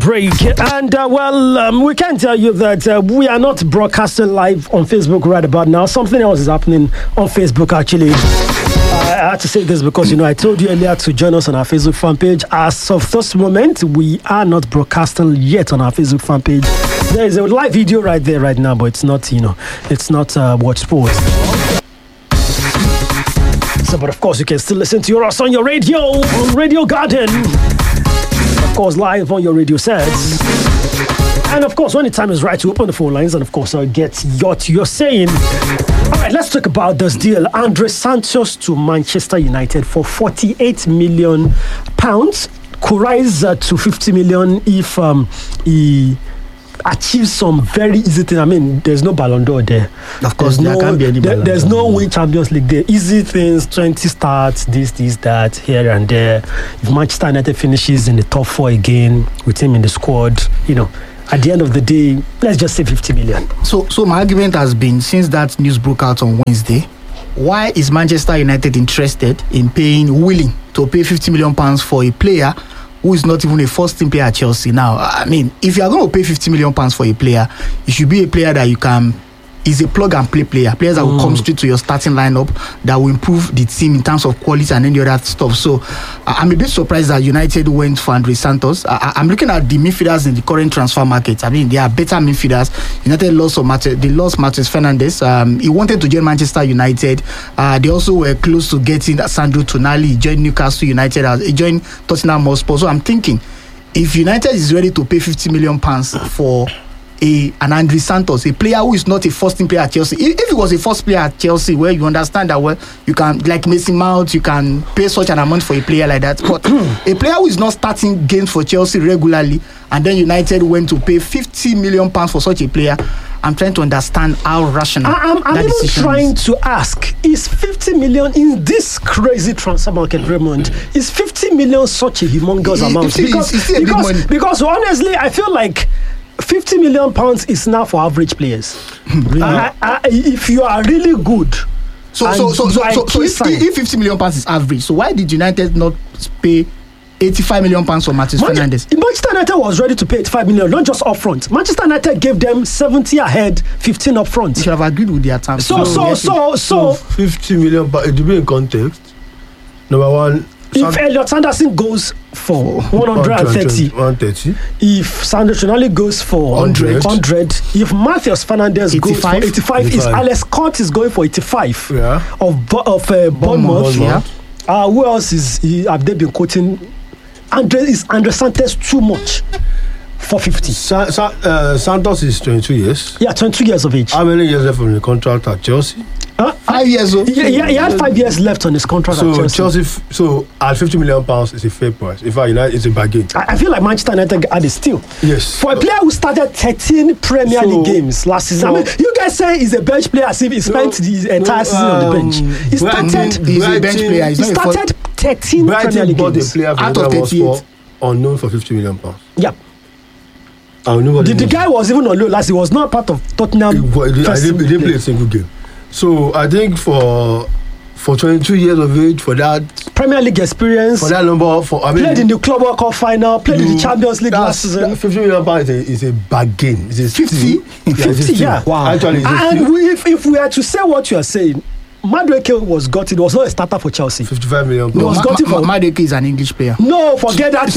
break. And, we can tell you that we are not broadcasting live on Facebook right about now. Something else is happening on Facebook, actually. I had to say this because, I told you earlier to join us on our Facebook fan page. As of this moment, we are not broadcasting yet on our Facebook fan page. There is a live video right there right now, but it's not, it's not Watch Sports. So, but of course, you can still listen to us on your radio, on Radio Garden. Of course, live on your radio sets. And of course, when the time is right to open the phone lines and of course, get what you're saying. All right, let's talk about this deal. Andre Santos to Manchester United for £48 million could rise to 50 million if he achieves some very easy thing. I mean, there's no Ballon d'Or there. Of course, there can't be any Ballon d'Or. There's no win Champions League there. Easy things, 20 starts, this, that, here and there. If Manchester United finishes in the top 4 again with him in the squad, at the end of the day, let's just say 50 million. So my argument has been, since that news broke out on Wednesday, why is Manchester United interested in willing to pay £50 million for a player who is not even a first-team player at Chelsea? Now, I mean, if you are going to pay £50 million for a player, it should be a player that is a plug-and-play player. Players that will come straight to your starting lineup, that will improve the team in terms of quality and any other stuff. So, I'm a bit surprised that United went for Andre Santos. I'm looking at the midfielders in the current transfer market. I mean, they are better midfielders. United lost Matheus Fernandes. He wanted to join Manchester United. They also were close to getting Sandro Tonali. He joined Newcastle United. He joined Tottenham Hotspur. So, I'm thinking, if United is ready to pay £50 million for an Andre Santos, a player who is not a first-team player at Chelsea. If he was a first player at Chelsea, where you understand that, you can, like Mason Mount, you can pay such an amount for a player like that. But a player who is not starting games for Chelsea regularly, and then United went to pay £50 million for such a player, I'm trying to understand how rational I'm even trying to ask, is 50 million in this crazy transfer market, Raymond, is 50 million such a humongous amount? Because honestly, I feel like £50 million is now for average players. Really? If you are really good. So if 50 million pounds is average, so why did United not pay 85 million pounds for Matheus Fernandes? Manchester United was ready to pay 85 million, not just upfront. Manchester United gave them 70 ahead, 15 upfront. You should have agreed with their terms. So 50 million, but it will be in context. Number one, if Elliot Sanderson goes for 130, if Sandro Tonali goes for 100, if Matheus Fernandes goes for 85, if Alex Scott is going for 85 of Bournemouth, who else have they been quoting? Andre Santos too much for 50. Santos is 22 years. Yeah, 22 years of age. How many years left on the contract at Chelsea? 5 years old. He had 5 years left on his contract at Chelsea. So at £50 million is a fair price. In fact, United is a bargain. I feel like Manchester United had a steal. Yes. For a player who started 13 Premier League games last season. I mean, you guys say he's a bench player as if he spent the entire season on the bench. He he's a bench player. He started 13 Premier League games. Out of 38. Unknown for £50 million. Yeah. The guy was even on loan last. He was not part of Tottenham. He didn't play a single game. So I think for 22 years of age, for that Premier League experience, for that number, played in the Club World Cup final, played in the Champions League last season. £50 million is a bargain. It's a 50. 50, yeah. Wow. Actually, and if we are to say what you are saying, Madueke was not a starter for Chelsea. 55 million. He was gotten for Madueke is an English player. No, forget that.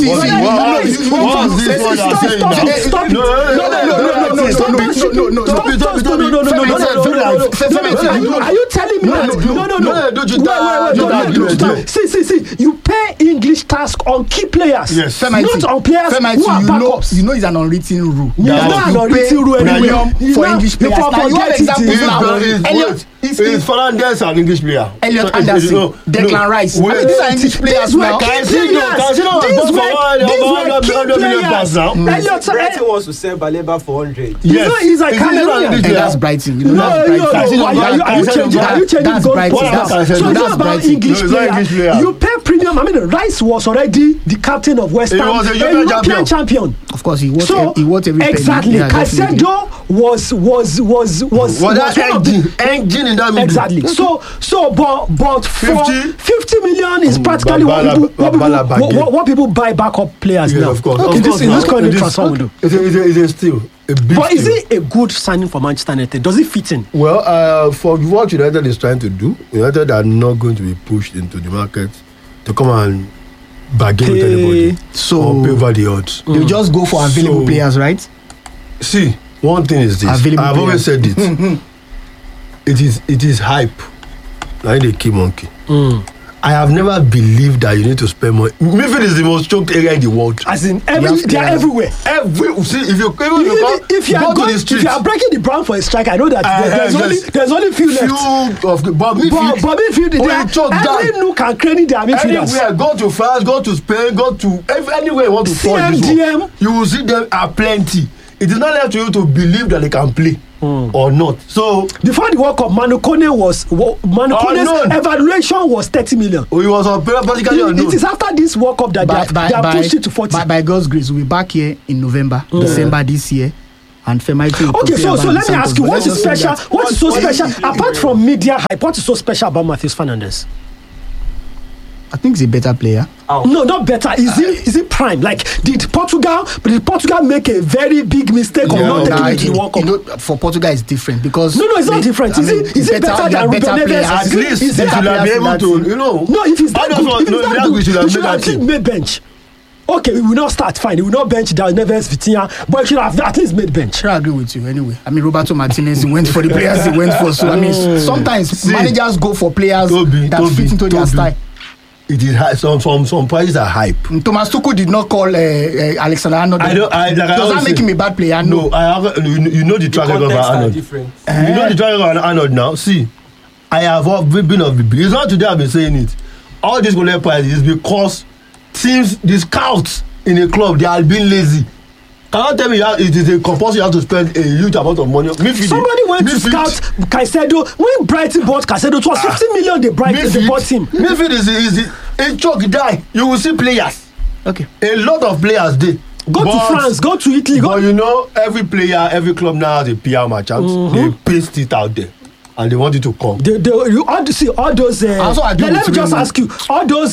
Are you telling me that? No. See. You pay English task on key players, not on players who are backups. You know it's an unwritten rule. It's not an unwritten rule anymore for English players. Now you have examples now. Elliot. Is Fernandes an English player? Elliot Anderson, Declan Rice. These are English players now. Brighton wants to sell Baleba for 100. Yes, he's a Cameroonian. That's Brighton. Are you changing goalposts? Semedo, it's that's not about Brighton. English No, it's not English player. player. You pay premium. I mean, Rice was already the captain of West He Ham. was a European champion. Of course, he worth So every penny. exactly, Yeah, definitely. Caicedo was that one of the- engine in that middle. Exactly. So, but for 50 million is practically what people buy backup players Yes, now. of course. Okay, Of this course is this now. current It is- transfer window. It's a steal. A big But is steal. it a good signing for Manchester United? Does it fit in? Well, for what United is trying to do, United are not going to be pushed into the market to come and bargain with anybody So or pay over the odds. you just go for available So- players, right? See, one thing is this. Available I've always players. said it. It is hype. Like the key monkey. I have never believed that you need to spend money. Midfield is the most choked area in the world. As in, have they are players. everywhere. See, if you If you are go to the if street, you are breaking the ground for a strike, I know that yes. there's only few left. of but midfield, But midfield, when they you choke are, every down, nook and cranny they are midfielders. anywhere, go to France, go to Spain, go to anywhere you want to fall in this CMDM. world, you will see them are plenty. It is not left to you to believe that they can play or not. So Before the World Cup, Manu Kone's Unknown. evaluation was 30 million. he was practically unknown. It is after this World Cup that they have pushed it to 40. by God's grace, we'll be back here in November, December this year, and Femaiti will Okay, complain so about let me Santos, ask you, but what is let's just say special? that- What is so special apart from media hype? What is so special about Matheus Fernandes? I think he's a better player. No, not better. Is it prime? Like did Portugal make a very big mistake of not taking it to the World Cup? You know, for Portugal, it's different because No, it's not different. Is it better than Ruben Neves? At least Is you it should have been able to, you know. No, if it's that I just good, want- if no, it's that that good, good, you should have you should made have that team. made bench. Okay, we will not start. Fine, we will not bench down Neves, Vitinha, but you should have at least made bench. I agree with you anyway. I mean, Roberto Martinez, he went for the players he went for. So, I mean, sometimes managers go for players that fit into their style. It is high. Some prices are hype. Thomas Tuchel did not call Alexander Arnold. Does that make him a bad player? No, I have. You know the track record of Contexts are Arnold. different. You know the track record of Arnold now. See, I have been of the big. It's not today I've been saying it. All this goal prices is because teams, the scouts in a club, they are being lazy. Cannot tell me that it is a compulsory you have to spend a huge amount of money. Somebody went to scout Caicedo. When Brighton bought Caicedo, it was 50 million they bought him. Midfield is a choke die. You will see players. Okay. A lot of players did. Go to France, go to Italy. But you know, every player, every club now has a PR merchant. They paste it out there. And they want you to come. You ought to see all those. Also, I agree let me with just you. ask you, all those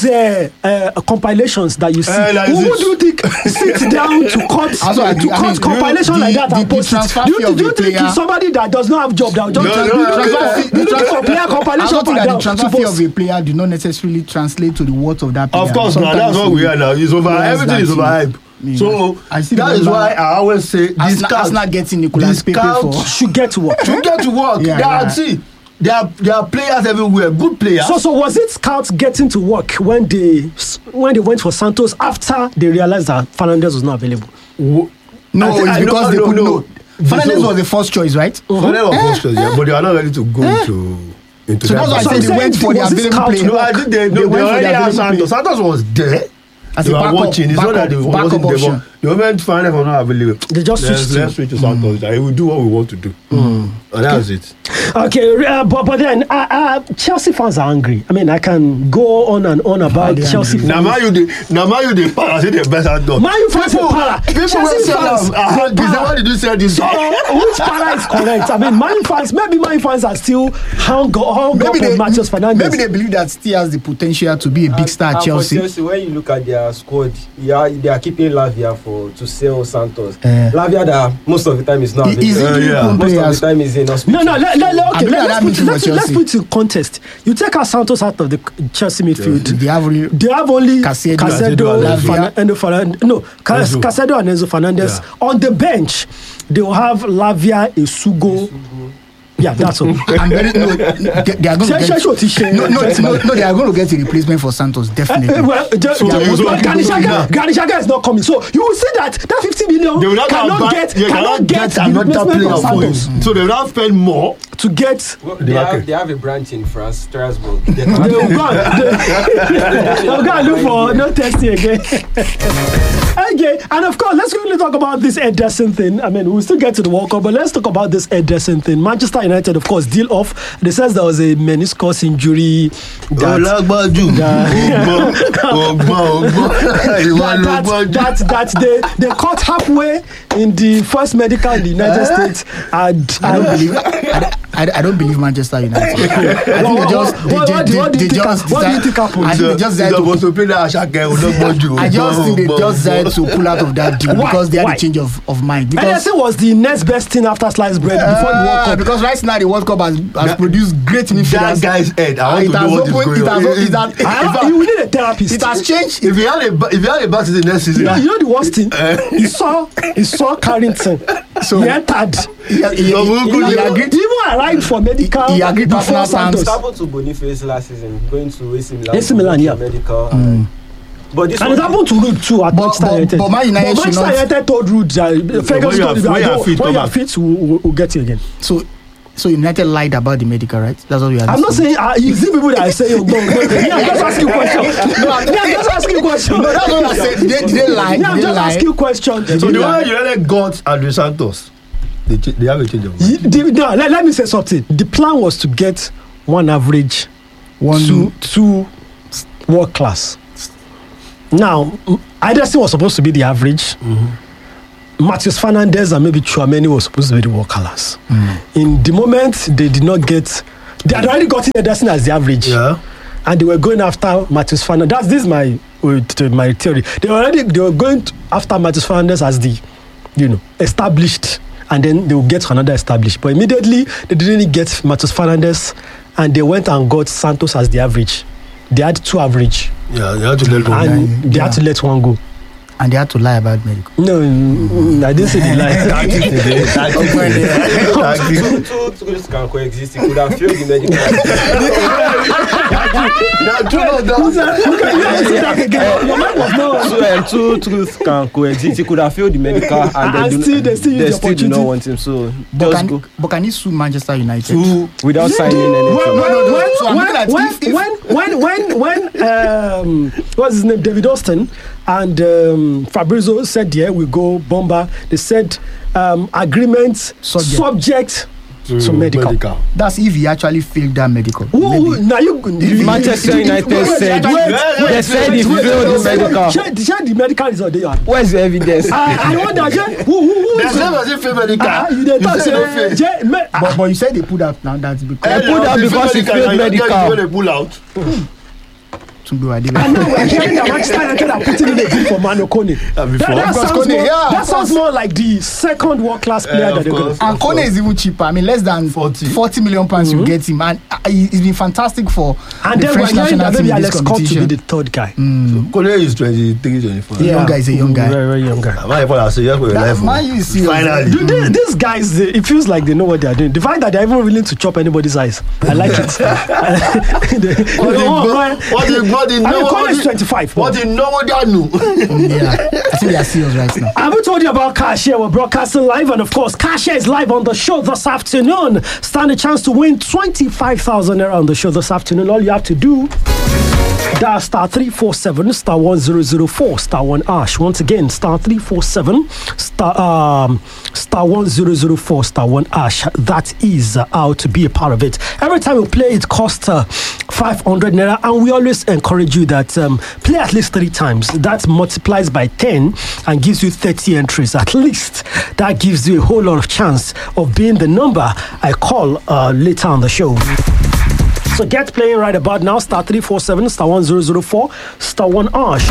compilations that you see. Like Who this. do you think sit down to cut Also, I agree. I mean, compilation like that and the post it? transfer Do fee you of think a player- it's somebody that does not have job that will just No, you look for player I compilation don't think for that the down transfer to fee post. of a player do not necessarily translate to the worth of that player. Of course, now that's what we are now. It's over. Yes, Everything is that's overhyped. it. So I still that is remember why I always say this Arsenal getting Nicolas Pepe scout for. Should get to work. to get to work. Yeah. See, there are players everywhere, good players. So was it scouts getting to work when they went for Santos after they realized that Fernandes was not available? No, it's because they could know. Fernandes was the first choice, right? Fernandes was first choice, yeah, but they are not ready to go into So that. that's why I So said I'm they saying, went for the was it available scout? player. No, I think they went for already the had available Santos. player. Santos was there. As They a were backup- watching. It's not that they backup wasn't there. option. The moment Fernandes was not available, They just switched let's switch to Santos. He will do what we want to do. And that's it. Okay, but then Chelsea fans are angry. I mean, I can go on and on about they're Chelsea angry. fans. Now Man U dey para say the best outdoor. Man U fans are para. People will Chelsea say fans, why they para. did you say this? So, which para is correct? I mean, Man U fans are still hung up on Matheus Fernandes. Maybe they believe that still has the potential to be a big star at And Chelsea. For Chelsea, when you look at their squad, they are keeping Lavia to sell Santos. Lavia that most of the time is not available. Is it yeah. home Most of players? the time is in hospital. No, okay, I believe that means for let's Chelsea. put it in context. You take out Santos out of the Chelsea midfield. They have re- They have only Caicedo, Caicedo, Enzo Caicedo and Enzo Fernandez. Yeah. On the bench, they will have Lavia, Isugo. Yeah, that's all. I'm very no. They are going to get. No, they are going to get a replacement for Santos definitely. Well, Granit Xhaka is not coming. So you will see that 50 million They will not cannot get the another replacement player of for you. Santos So they will not spend more. to get. Well, market. they have a branch in France, Strasbourg. They will go and look for no testing again. Okay, and of course, let's quickly talk about this Ederson thing. I mean, we'll still get to the World Cup, but let's talk about this Ederson thing. Manchester United United, of course, deal off. They says there was a meniscus injury that they caught halfway in the first medical in the United States. And I don't believe Manchester United. What do you think happened? I just think they just decided to pull out of that deal because they had a change of mind. Because NSA was the next best thing after sliced bread before the World Cup. Because right now the World Cup has produced great midfielders. That guy's head, I want to know what is going on. You need a therapist. It has changed. If you had a bad season next season, you know the worst thing? He saw Carrington. So he entered. He agreed. He even arrived for medical. He agreed personal terms. It happened to Boniface last season, going to AC Milan, yeah. Medical. But this and it happened to Rude too at Manchester United. But Man United told Rude Ferguson told him when you are fit, we'll get you again. So United lied about the medical, right? That's what we are. I'm not saying you see people that I say go. Yeah, I'm just asking questions. I'm just asking questions. No, that's what I said. They lie. Yeah, I'm just asking questions. So the way United got Andre Santos, they have a change of mind. No, let me say something. The plan was to get one average, two world class. Now, Ederson was supposed to be the average. Matheus Fernandes and maybe Tchouaméni was supposed to be the world class. In the moment, they did not get. They had already gotten Ederson as the average. Yeah. And they were going after Matheus Fernandes. This is my theory. They were going after Matheus Fernandes as the, established, and then they will get another established. But immediately they didn't get Matheus Fernandes, and they went and got Santos as the average. They had two average. Yeah, they had to let one go. And they had to let one go. And they had to lie about medical. No, I didn't say they lied. Two schools can coexist. You could have failed the medical. Two truths can coexist. You could have failed the medical and they still do not want him. So but can he sue Manchester United without signing anything? When what's his name, David Austin and Fabrizio said, yeah, we go bomber. They said agreement subject to medical. That's if he actually failed that medical. Now Manchester United said they said he failed the medical. Share the medical is on there. Where's the evidence? I wonder who There's never a failed medical. But you said they pulled out now. That's because They pulled out because he failed medical. They pull out. And now we're hearing that Manchester United are putting in a deal for Manu Kone. That sounds more like the second world-class player that they're going to. And Kone is even cheaper. I mean, less than 40 million pounds you get him. And he's been fantastic for the French national team in this competition. To be the third guy. So Kone is 23, 24. Yeah. Young guy is a young guy. Very, very young guy. Finally. These guys, it feels like they know what they are doing. The fact that they're even willing to chop anybody's eyes. I like it. Kone is 25. What do you know what they know? Yeah, I think they are serious right now. I haven't told you about Cashier. We're broadcasting live, and of course, Cashier is live on the show this afternoon. Stand a chance to win 25,000 naira on the show this afternoon. All you have to do, dial star 347 star 1004 star 1 ash. Once again, star 347 star 1004 star 1 ash. That is how to be a part of it. Every time we play, it costs 500 naira, and we always encourage you that play at least 3 times. That multiplies by 10 and gives you 30 entries at least. That gives you a whole lot of chance of being the number I call later on the show. So get playing right about now. Star 347 star 1004 star 1 ash.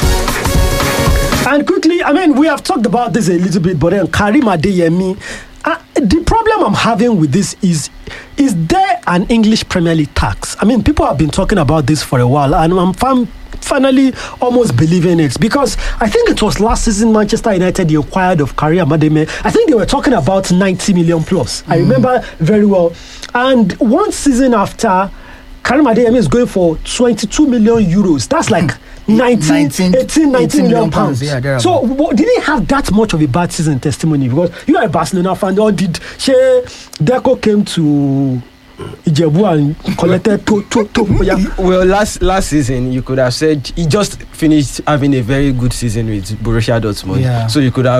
And quickly, I mean, we have talked about this a little bit, but then Karim Adeyemi, the problem I'm having with this is there an English Premier League tax? I mean, people have been talking about this for a while, and I'm finally almost believing it, because I think it was last season Manchester United acquired of Karim Adeyemi. I think they were talking about 90 million plus. I remember very well. And one season after, Karim Adeyemi is going for 22 million euros. That's like 18 million pounds. Yeah, so did he have that much of a bad season testimony? Because you are a Barcelona fan, or did Deco came to Ijebu and collected Well, last season you could have said he just finished having a very good season with Borussia Dortmund. Yeah. So you could have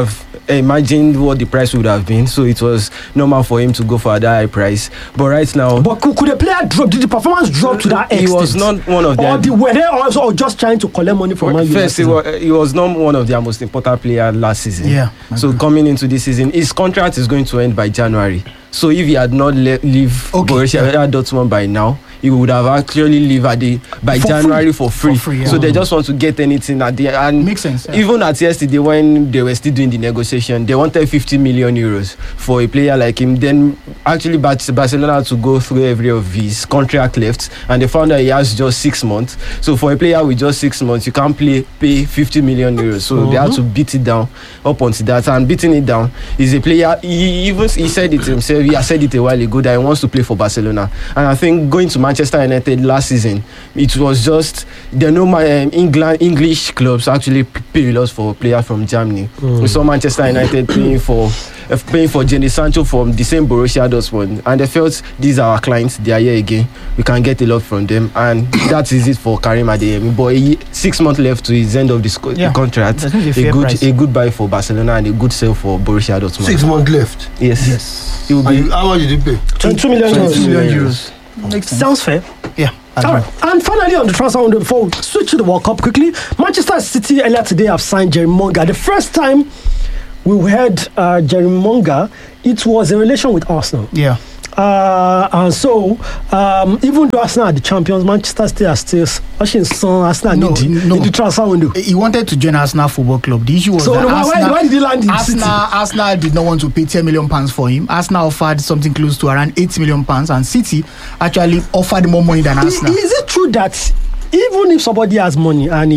imagined what the price would have been, so it was normal for him to go for that high price. But right now, but could the player drop? Did the performance drop to that extent? He was not one of them. Or were they also just trying to collect money from Man U? First, he was not one of their most important players last season. Yeah. So coming into this season, his contract is going to end by January. So if he had not leave Borussia Dortmund by now, he would have actually leave by January for free. So they just want to get anything at the end. Makes sense. Yeah. Even at yesterday when they were still doing the negotiation, they wanted 50 million euros for a player like him. Then actually Barcelona had to go through every of his contract left, and they found that he has just 6 months. So for a player with just 6 months, you can't pay 50 million euros. So they had to beat it down up until that. And beating it down is a player. He said it himself. He has said it a while ago that he wants to play for Barcelona. And I think going to Manchester United last season, it was just there are no English clubs actually pay a lot for players from Germany. We saw Manchester United paying for Jadon Sancho from the same Borussia Dortmund, and they felt these are our clients, they are here again, we can get a lot from them, and that is it for Karim Adeyemi. But 6 months left to his end of the contract. A good buy for Barcelona and a good sell for Borussia Dortmund. 6 months left. Yes. How much did you pay? 22 million euros. Sounds fair. Yeah. All right. And finally, on the transfer window, before we switch to the World Cup quickly, Manchester City earlier today have signed Jerry Monga. The first time we heard Jerry Monga, it was in relation with Arsenal. Yeah. And so, even though Arsenal are the champions, Manchester City are still watching Arsenal in the transfer window. He wanted to join Arsenal Football Club. The issue was why did he land in City? Arsenal did not want to pay £10 million for him. Arsenal offered something close to around £8 million, and City actually offered more money than Arsenal. Is it true that even if somebody has money and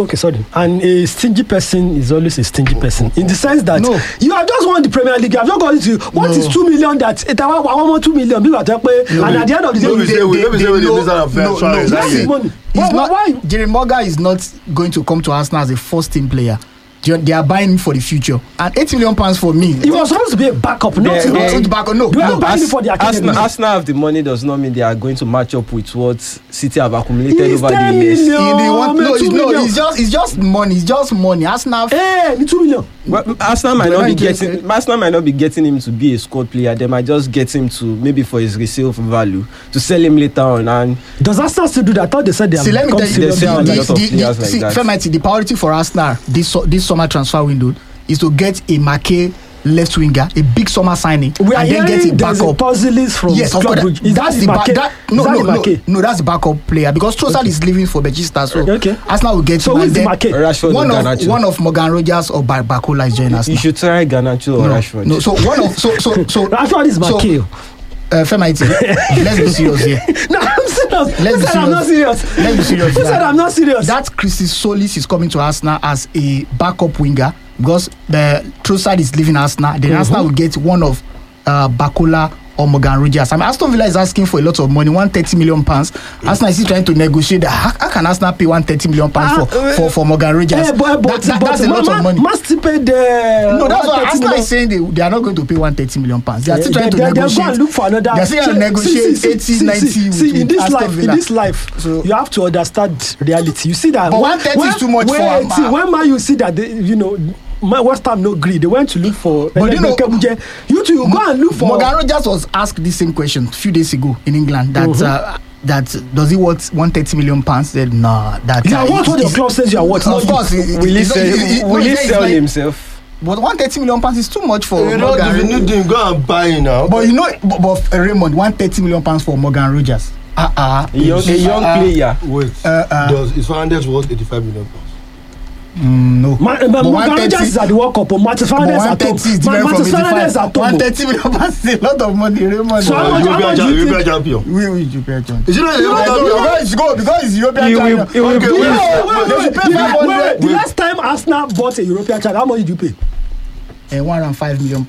a stingy person is always a stingy person, in the sense that you have just won the Premier League, you have not gone into what is 2 million that I want 2 million people are talking, and at the end of the day, Jerry Monga is not going to come to Arsenal as a first team player. They are buying for the future, and £8 million for me. It was supposed to be a backup, not backup. No, buying for the academy. Arsenal have the money does not mean they are going to match up with what City have accumulated over the years. It's just money. It's just money. Arsenal. 2 million. Well, Arsenal might not be getting him to be a squad player. They might just get him to maybe for his resale value to sell him later on. And does Arsenal still do that? I thought they said they have. Let me tell you, the priority for Arsenal this summer transfer window is to get a Marquet left winger, a big summer signing, and then get a backup. Puzzles from Club Brugge. That's the backup. No, that's the backup player because Trossard is leaving for Manchester, so Arsenal will get him. So who's the Marquet? One of Morgan Rogers or Barcola is joining Arsenal. You should try Garnacho or Rashford. No, so Rashford is Marquet. Femaiti, let's be serious here. No, I'm serious. I'm not serious. Let's be serious. Who said I'm not serious? That Christy Solis is coming to Arsenal as a backup winger because the Trossard is leaving Arsenal. Then Arsenal will get one of Barcola or Morgan Rogers. I mean, Aston Villa is asking for a lot of money, £130 million. Arsenal is trying to negotiate. How can Arsenal pay £130 million for Morgan Rogers? That's a lot of money. Must pay the. No, that's what Arsenal is saying. They are not going to pay £130 million. They are still trying to negotiate. They're going to look for another. They're still going to negotiate 80, 90. See, in this life, so you have to understand reality. You see that. But 130 is too much for Arsenal. When man, you see that West Ham no greed. They went to look for. But you go and look for. Morgan Rogers was asked the same question a few days ago in England that does he worth £130 million? Said nah. That what your club says you are worth. Of course, will he sell himself? But £130 million is too much for Morgan. Morgan. You need to go and buy it now. But Raymond, £130 million for Morgan Rogers. A young player. Wait. Is Fernandes worth £85 million? No. Morgan Rogers is at the World Cup, but Martin Fernandes at top. £130 million is a lot of money, Raymond. So how much do you think? Champion. We European champion. Is it not European champion? Because it's European champion. Wait. The last time Arsenal bought a European champion, how much did you pay? £105 million.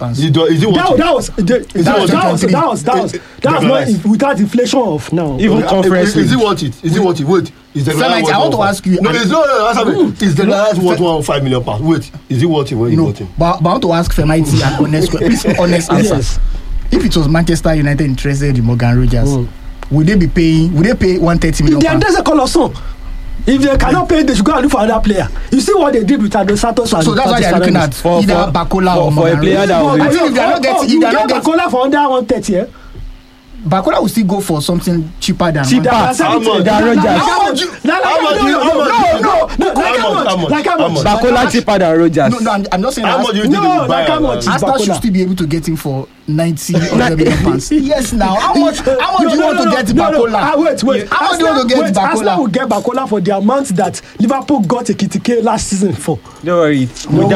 That was not without inflation of now. Even conference. Is it worth it? Wait. Is the I want to ask you. No. Is the last worth £105 million? Wait. Is it worth it when you bought him? But I want to ask Femaiti an honest answer. Yes. If it was Manchester United interested in Morgan Rogers, would they pay £130 million? There's a colossal. If they cannot pay, they should go and look for another player. You see what they did with Dos Santos. So that's why they're looking at either Bakola or for a player that will I think if they're not getting, you get Bakola for under 130, eh? Bakola will still go for something cheaper than How much? Bakola cheaper than Rogers. No, I'm not saying How much do you think they will buy? how much? Arsenal should still be able to get him for 90 million pounds. Yes, now how much do you want to get Bakola? Wait. How much do you want to get Arsenal will Bakola? get Bakola for the amount that Liverpool got a Kitike last season for. Don't worry.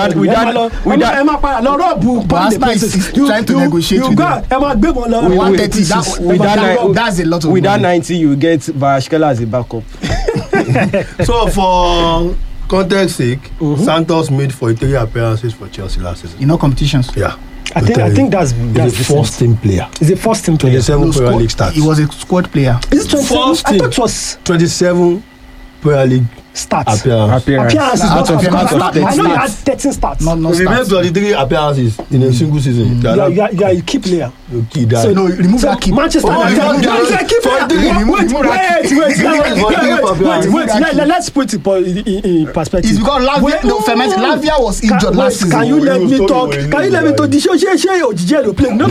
Arsenal is trying to negotiate with them. 130. That's a lot of with that money. 90, you get Varashkela as a backup. So for context sake, Santos made 43 appearances for Chelsea last season. In all competitions. Yeah. I think that's He's a first team player. He's a first team player. 27 Premier League starts. He was a squad player. Is it 27? First I team. thought it was 27 Premier League stats. appearances. Out of I know he had stats. 13 stats. No If you make stats. 23 appearances in a single season, You are a key player. you key that. So no, remove that keep. Manchester Oh, United. remove that. He's a key player. Let's put it in perspective. It's because Lavia was injured last season. Can you let me talk? Can you let me talk? The show play. No,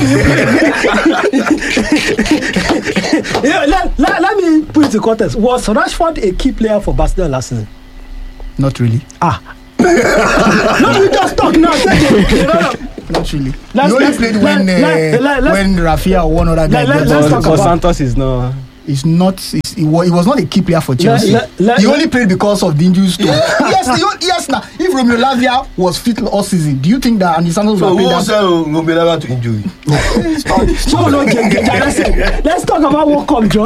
let me put it in context. Was Rashford a key player for Barcelona last season? Not really. No, we just talk now. Not really. Let's- He only let's- played let's- when Rafinha or one other guy. let's got- talk But about- Santos is not. He was not a key player for Chelsea. He only played because of the injuries. Yes. Now, if Romeo Lavia was fit all season, do you think that Andy Santos So would who have will played that? sell Romelu to injury? let's talk about World Cup, Joe.